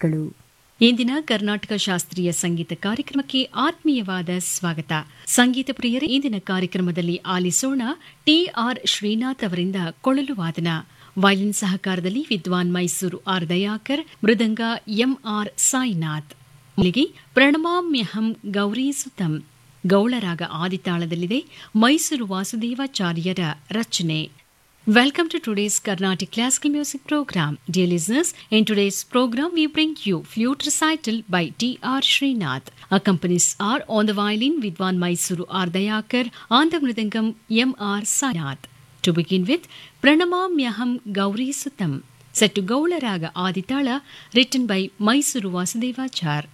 ನಮಸ್ಕಾರಗಳು. ಇಂದಿನ ಕರ್ನಾಟಕ ಶಾಸ್ತ್ರೀಯ ಸಂಗೀತ ಕಾರ್ಯಕ್ರಮಕ್ಕೆ ಆತ್ಮೀಯವಾದ ಸ್ವಾಗತ. ಸಂಗೀತ ಪ್ರಿಯರೇ, ಇಂದಿನ ಕಾರ್ಯಕ್ರಮದಲ್ಲಿ ಆಲಿಸೋಣ ಟಿ.ಆರ್. ಶ್ರೀನಾಥ್ ಅವರಿಂದ ಕೊಳಲು ವಾದನ. ವಯಲಿನ್ ಸಹಕಾರದಲ್ಲಿ ವಿದ್ವಾನ್ ಮೈಸೂರು ಆರ್. ದಯಾಕರ್, ಮೃದಂಗ ಎಂ.ಆರ್. ಸಾಯಿನಾಥ್. ಮೊದಲಿಗೆ ಪ್ರಣಮಾಮ್ಯಹಂ ಗೌರೀಸುತಂ ಗೌಳರಾಗ ಆದಿತಾಳದಲ್ಲಿದೆ. ಮೈಸೂರು ವಾಸುದೇವಾಚಾರ್ಯರ ರಚನೆ. Welcome to today's Carnatic Classical Music Program. Dear listeners, in today's program we bring you flute recital by T.R. Srinath. Accompanies are on the violin Vidwan Mysuru R. Dayakar, on the mridangam M.R. Sainath. To begin with, Pranamamyaham Gauri Sutam, set to Gaula Raga Aditala, written by Mysuru Vasudevachar.